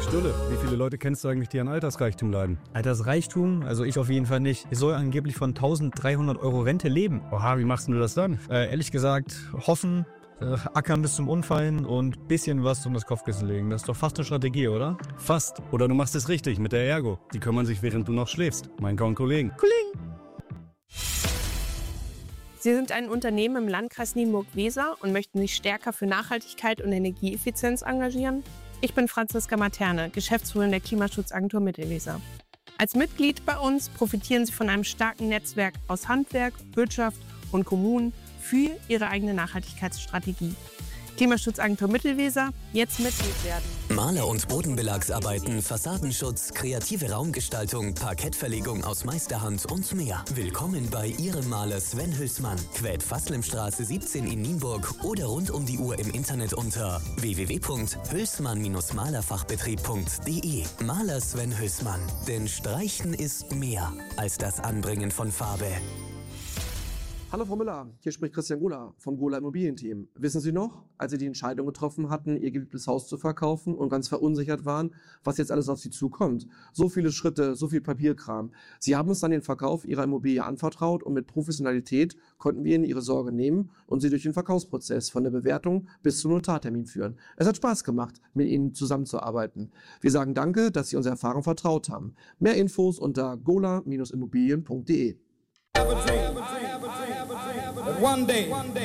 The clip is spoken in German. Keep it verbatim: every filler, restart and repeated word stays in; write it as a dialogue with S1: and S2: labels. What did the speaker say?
S1: Stulle, wie viele Leute kennst du eigentlich, die an Altersreichtum leiden?
S2: Altersreichtum? Also ich auf jeden Fall nicht. Ich soll angeblich von dreizehnhundert Euro Rente leben.
S1: Oha, wie machst du das dann?
S2: Äh, ehrlich gesagt, hoffen, äh, ackern bis zum Umfallen und bisschen was um das Kopfkissen legen. Das ist doch fast eine Strategie, oder?
S1: Fast. Oder du machst es richtig mit der Ergo. Die kümmern sich, während du noch schläfst. Mein und Kollegen.
S2: Kollegen!
S3: Sie sind ein Unternehmen im Landkreis Nienburg-Weser und möchten sich stärker für Nachhaltigkeit und Energieeffizienz engagieren? Ich bin Franziska Materne, Geschäftsführerin der Klimaschutzagentur Mittelweser. Als Mitglied bei uns profitieren Sie von einem starken Netzwerk aus Handwerk, Wirtschaft und Kommunen für Ihre eigene Nachhaltigkeitsstrategie. Klimaschutzagentur Mittelweser, jetzt Mitglied werden.
S4: Maler- und Bodenbelagsarbeiten, Fassadenschutz, kreative Raumgestaltung, Parkettverlegung aus Meisterhand und mehr. Willkommen bei Ihrem Maler Sven Hülsmann. Quät Faslemstraße siebzehn in Nienburg oder rund um die Uhr im Internet unter w w w punkt hülsmann malerfachbetrieb punkt d e. Maler Sven Hülsmann. Denn Streichen ist mehr als das Anbringen von Farbe.
S5: Hallo Frau Müller, hier spricht Christian Gola vom Gola Immobilienteam. Wissen Sie noch, als Sie die Entscheidung getroffen hatten, Ihr geliebtes Haus zu verkaufen und ganz verunsichert waren, was jetzt alles auf Sie zukommt? So viele Schritte, so viel Papierkram. Sie haben uns dann den Verkauf Ihrer Immobilie anvertraut und mit Professionalität konnten wir Ihnen Ihre Sorge nehmen und Sie durch den Verkaufsprozess von der Bewertung bis zum Notartermin führen. Es hat Spaß gemacht, mit Ihnen zusammenzuarbeiten. Wir sagen danke, dass Sie unsere Erfahrung vertraut haben. Mehr Infos unter gola Immobilien punkt de.
S6: One day, one day.